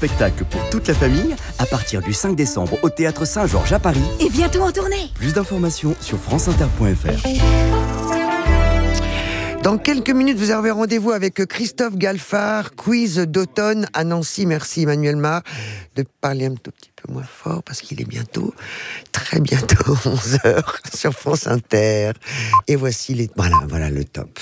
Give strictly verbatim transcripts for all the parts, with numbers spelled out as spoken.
spectacle pour toute la famille à partir du cinq décembre au Théâtre Saint-Georges à Paris. Et bientôt en tournée. Plus d'informations sur franceinter point f r. Dans quelques minutes, vous avez rendez-vous avec Christophe Galfard, quiz d'automne à Nancy. Merci Emmanuel Mar de parler un tout petit peu moins fort parce qu'il est bientôt, très bientôt onze heures sur France Inter. Et voici les... Voilà, voilà le top.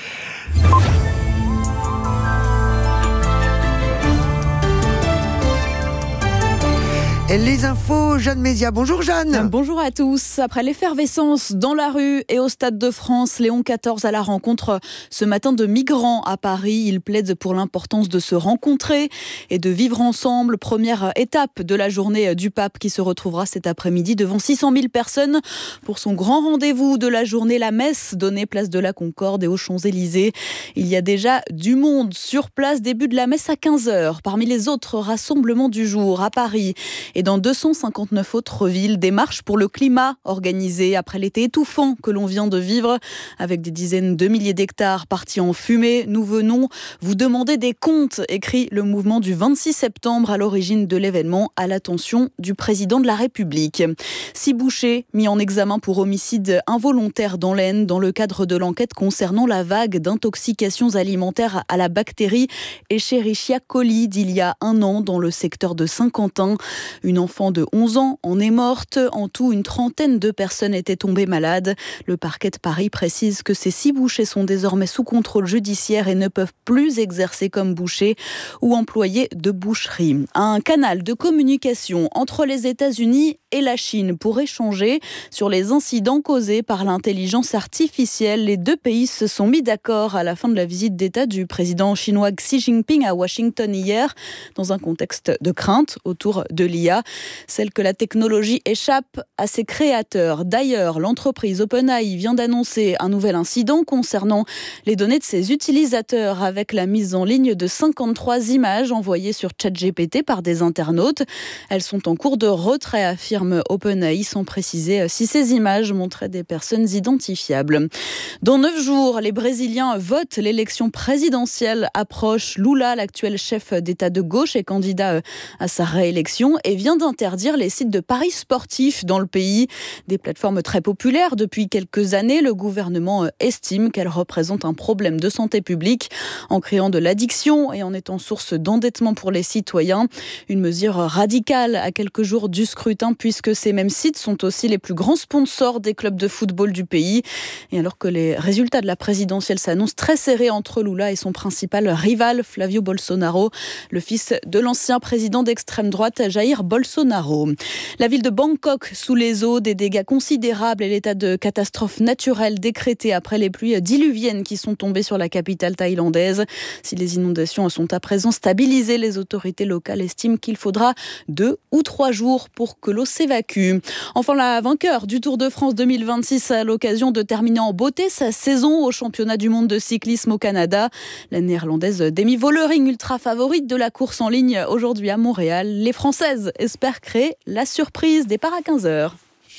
Les infos, Jeanne Mézia. Bonjour Jeanne. Bonjour à tous. Après l'effervescence dans la rue et au Stade de France, Léon quatorze à la rencontre ce matin de migrants à Paris. Il plaide pour l'importance de se rencontrer et de vivre ensemble. Première étape de la journée du pape qui se retrouvera cet après-midi devant six cent mille personnes pour son grand rendez-vous de la journée, la messe donnée place de la Concorde et aux Champs-Élysées. Il y a déjà du monde sur place. Début de la messe à quinze heures. Parmi les autres rassemblements du jour à Paris et dans deux cent cinquante-neuf autres villes, des marches pour le climat organisées après l'été étouffant que l'on vient de vivre avec des dizaines de milliers d'hectares partis en fumée. Nous venons vous demander des comptes, écrit le mouvement du vingt-six septembre à l'origine de l'événement à l'attention du président de la République. Six bouchers mis en examen pour homicide involontaire dans l'Aisne dans le cadre de l'enquête concernant la vague d'intoxications alimentaires à la bactérie Escherichia coli d'il y a un an dans le secteur de Saint-Quentin. Une enfant de onze ans en est morte. En tout, une trentaine de personnes étaient tombées malades. Le parquet de Paris précise que ces six bouchers sont désormais sous contrôle judiciaire et ne peuvent plus exercer comme bouchers ou employés de boucherie. Un canal de communication entre les États-Unis et la Chine pour échanger sur les incidents causés par l'intelligence artificielle. Les deux pays se sont mis d'accord à la fin de la visite d'État du président chinois Xi Jinping à Washington hier, dans un contexte de crainte autour de l'I A, celle que la technologie échappe à ses créateurs. D'ailleurs, l'entreprise OpenAI vient d'annoncer un nouvel incident concernant les données de ses utilisateurs avec la mise en ligne de cinquante-trois images envoyées sur ChatGPT par des internautes. Elles sont en cours de retrait, affirme OpenAI, sans préciser si ces images montraient des personnes identifiables. Dans neuf jours, les Brésiliens votent. L'élection présidentielle approche. Lula, l'actuel chef d'État de gauche, est candidat à sa réélection et vient d'interdire les sites de paris sportifs dans le pays. Des plateformes très populaires depuis quelques années. Le gouvernement estime qu'elles représentent un problème de santé publique en créant de l'addiction et en étant source d'endettement pour les citoyens. Une mesure radicale à quelques jours du scrutin puisque ces mêmes sites sont aussi les plus grands sponsors des clubs de football du pays. Et alors que les résultats de la présidentielle s'annoncent très serrés entre Lula et son principal rival, Flavio Bolsonaro, le fils de l'ancien président d'extrême droite, Jair Bolsonaro. La ville de Bangkok sous les eaux, des dégâts considérables et l'état de catastrophe naturelle décrété après les pluies diluviennes qui sont tombées sur la capitale thaïlandaise. Si les inondations sont à présent stabilisées, les autorités locales estiment qu'il faudra deux ou trois jours pour que l'eau s'évacue. Enfin, la vainqueur du Tour de France deux mille vingt-six a l'occasion de terminer en beauté sa saison au championnat du monde de cyclisme au Canada. La néerlandaise Demi Vollering, ultra favorite de la course en ligne aujourd'hui à Montréal. Les Françaises espèrent créer la surprise. Départ à quinze heures.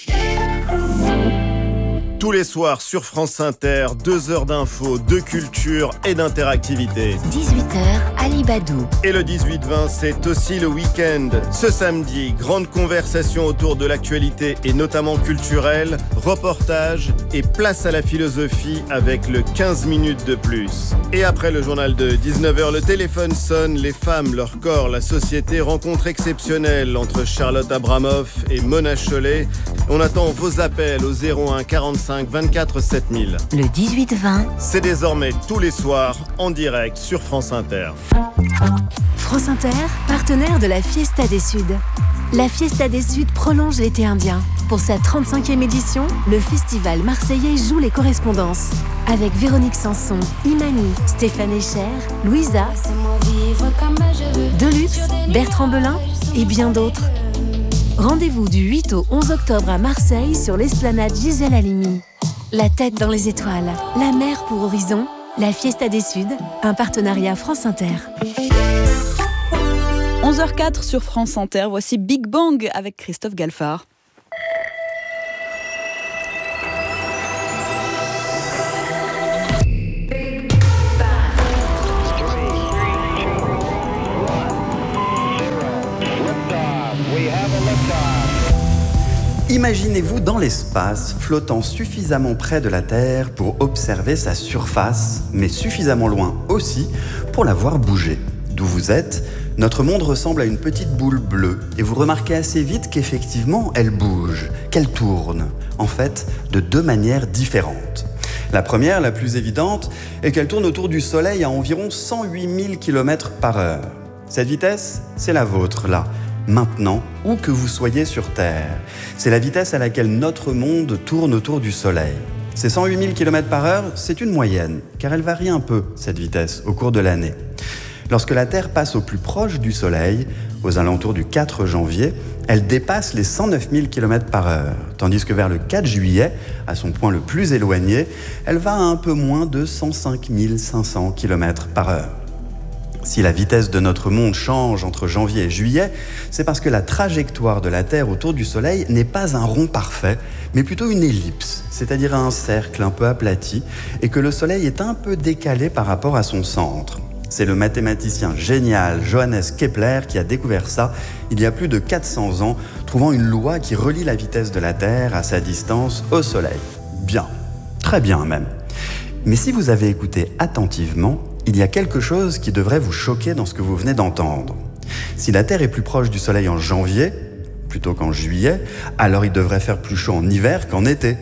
Tous les soirs sur France Inter, deux heures d'infos, de culture et d'interactivité. dix-huit heures, Ali Badou. Et le dix-huit vingt, c'est aussi le week-end. Ce samedi, grande conversation autour de l'actualité et notamment culturelle, reportage et place à la philosophie avec le quinze minutes de plus. Et après le journal de dix-neuf heures, le téléphone sonne, les femmes, leur corps, la société, rencontre exceptionnelle entre Charlotte Abramoff et Mona Chollet. On attend vos appels au zéro un quarante-cinq vingt-quatre sept mille. Le dix-huit vingt. C'est désormais tous les soirs en direct sur France Inter. France Inter, partenaire de la Fiesta des Suds. La Fiesta des Suds prolonge l'été indien. Pour sa trente-cinquième édition, le festival marseillais joue les correspondances. Avec Véronique Sanson, Imani, Stéphane Echer, Louisa, Deluxe, Bertrand Belin et bien d'autres. Rendez-vous du huit au onze octobre à Marseille sur l'esplanade Gisèle Halimi. La tête dans les étoiles, la mer pour horizon, la Fiesta des Suds, un partenariat France Inter. onze heures quatre sur France Inter, voici Big Bang avec Christophe Galfard. Imaginez-vous dans l'espace, flottant suffisamment près de la Terre pour observer sa surface, mais suffisamment loin aussi pour la voir bouger. D'où vous êtes, notre monde ressemble à une petite boule bleue, et vous remarquez assez vite qu'effectivement, elle bouge, qu'elle tourne, en fait, de deux manières différentes. La première, la plus évidente, est qu'elle tourne autour du Soleil à environ cent huit mille kilomètres par heure. Cette vitesse, c'est la vôtre, là, maintenant, où que vous soyez sur Terre. C'est la vitesse à laquelle notre monde tourne autour du Soleil. Ces cent huit mille kilomètres par heure, c'est une moyenne, car elle varie un peu, cette vitesse, au cours de l'année. Lorsque la Terre passe au plus proche du Soleil, aux alentours du quatre janvier, elle dépasse les cent neuf mille kilomètres par heure, tandis que vers le quatre juillet, à son point le plus éloigné, elle va à un peu moins de cent cinq mille cinq cents kilomètres par heure. Si la vitesse de notre monde change entre janvier et juillet, c'est parce que la trajectoire de la Terre autour du Soleil n'est pas un rond parfait, mais plutôt une ellipse, c'est-à-dire un cercle un peu aplati, et que le Soleil est un peu décalé par rapport à son centre. C'est le mathématicien génial Johannes Kepler qui a découvert ça il y a plus de quatre cents ans, trouvant une loi qui relie la vitesse de la Terre à sa distance au Soleil. Bien, très bien même. Mais si vous avez écouté attentivement, il y a quelque chose qui devrait vous choquer dans ce que vous venez d'entendre. Si la Terre est plus proche du Soleil en janvier, plutôt qu'en juillet, alors il devrait faire plus chaud en hiver qu'en été.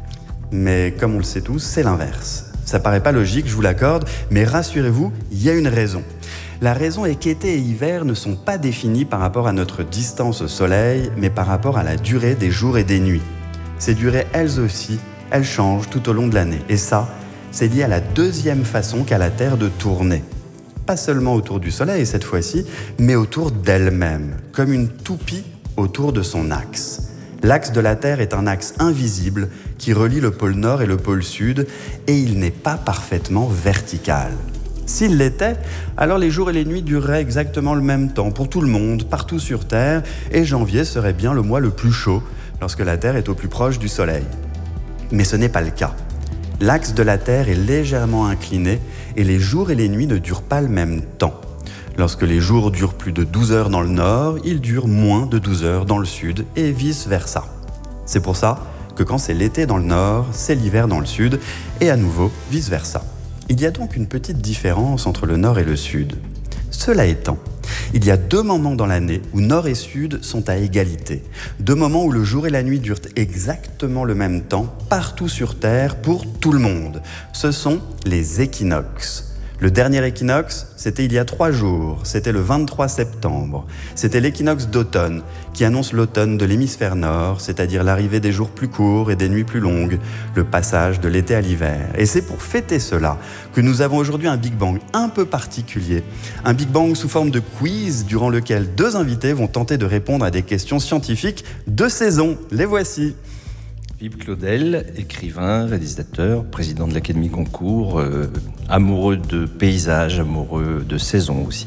Mais comme on le sait tous, c'est l'inverse. Ça paraît pas logique, je vous l'accorde, mais rassurez-vous, il y a une raison. La raison est qu'été et hiver ne sont pas définis par rapport à notre distance au Soleil, mais par rapport à la durée des jours et des nuits. Ces durées, elles aussi, elles changent tout au long de l'année. Et ça, c'est lié à la deuxième façon qu'a la Terre de tourner. Pas seulement autour du Soleil cette fois-ci, mais autour d'elle-même, comme une toupie autour de son axe. L'axe de la Terre est un axe invisible qui relie le pôle Nord et le pôle Sud, et il n'est pas parfaitement vertical. S'il l'était, alors les jours et les nuits dureraient exactement le même temps pour tout le monde, partout sur Terre, et janvier serait bien le mois le plus chaud, lorsque la Terre est au plus proche du Soleil. Mais ce n'est pas le cas. L'axe de la Terre est légèrement incliné, et les jours et les nuits ne durent pas le même temps. Lorsque les jours durent plus de douze heures dans le nord, ils durent moins de douze heures dans le sud, et vice-versa. C'est pour ça que quand c'est l'été dans le nord, c'est l'hiver dans le sud, et à nouveau vice-versa. Il y a donc une petite différence entre le nord et le sud. Cela étant, il y a deux moments dans l'année où nord et sud sont à égalité. Deux moments où le jour et la nuit durent exactement le même temps, partout sur Terre, pour tout le monde. Ce sont les équinoxes. Le dernier équinoxe, c'était il y a trois jours, c'était le vingt-trois septembre. C'était l'équinoxe d'automne, qui annonce l'automne de l'hémisphère nord, c'est-à-dire l'arrivée des jours plus courts et des nuits plus longues, le passage de l'été à l'hiver. Et c'est pour fêter cela que nous avons aujourd'hui un Big Bang un peu particulier. Un Big Bang sous forme de quiz, durant lequel deux invités vont tenter de répondre à des questions scientifiques de saison. Les voici. Philippe Claudel, écrivain, réalisateur, président de l'Académie Goncourt, euh, amoureux de paysages, amoureux de saison aussi.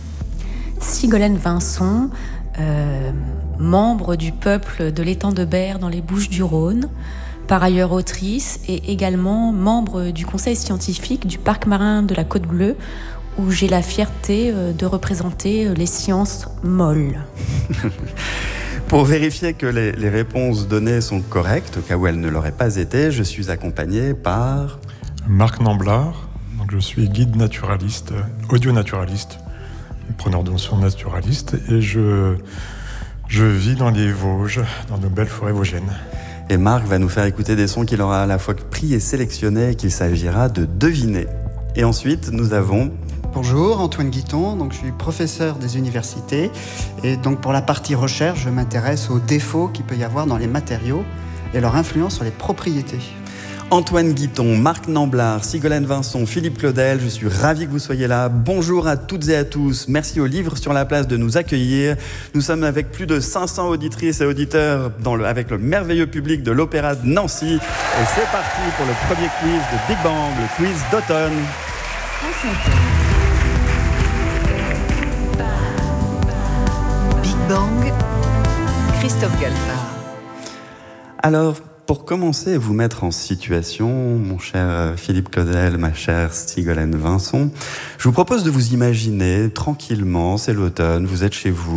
Sigolène Vincent, euh, membre du peuple de l'étang de Berre dans les Bouches-du-Rhône, par ailleurs autrice et également membre du conseil scientifique du parc marin de la Côte Bleue, où j'ai la fierté de représenter les sciences molles. Pour vérifier que les, les réponses données sont correctes, au cas où elles ne l'auraient pas été, je suis accompagné par... Marc Namblard, donc je suis guide naturaliste, audio-naturaliste, preneur de notions naturaliste, et je, je vis dans les Vosges, dans de belles forêts vosgiennes. Et Marc va nous faire écouter des sons qu'il aura à la fois pris et sélectionnés et qu'il s'agira de deviner. Et ensuite, nous avons... Bonjour, Antoine Guiton, donc je suis professeur des universités et donc pour la partie recherche, je m'intéresse aux défauts qu'il peut y avoir dans les matériaux et leur influence sur les propriétés. Antoine Guiton, Marc Namblard, Sigolène Vincent, Philippe Claudel, je suis ravi que vous soyez là. Bonjour à toutes et à tous. Merci au Livre sur la Place de nous accueillir. Nous sommes avec plus de cinq cents auditrices et auditeurs dans le, avec le merveilleux public de l'Opéra de Nancy. Et c'est parti pour le premier quiz de Big Bang, le quiz d'automne. Big Bang, Christophe Galfard. Alors, pour commencer et vous mettre en situation, mon cher Philippe Claudel, ma chère Sigolène Vincent, je vous propose de vous imaginer tranquillement, c'est l'automne, vous êtes chez vous,